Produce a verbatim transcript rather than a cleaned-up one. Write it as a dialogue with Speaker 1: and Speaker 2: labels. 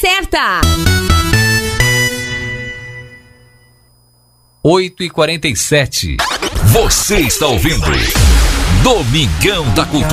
Speaker 1: certa.
Speaker 2: oito e quarenta e sete. Você está ouvindo Domingão da Cultura.